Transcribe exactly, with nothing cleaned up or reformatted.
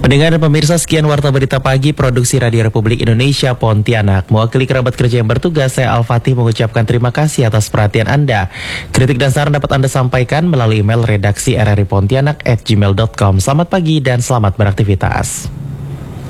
Pendengar dan pemirsa, sekian Warta Berita Pagi Produksi Radio Republik Indonesia Pontianak. Mewakili kerabat kerja yang bertugas, saya Al-Fatih mengucapkan terima kasih atas perhatian Anda. Kritik dan saran dapat Anda sampaikan melalui email redaksi r r i pontianak at gmail dot com. Selamat pagi dan selamat beraktivitas.